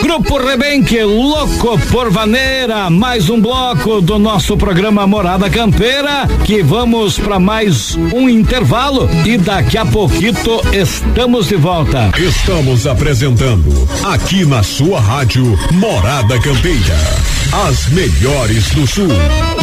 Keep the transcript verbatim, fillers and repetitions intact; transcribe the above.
Grupo Rebenque, louco por vaneira, mais um bloco do nosso programa Morada Campeira, que vamos para mais um intervalo e daqui a pouquito estamos de volta. Estamos apresentando aqui na sua rádio Morada Campeira, as melhores do Sul.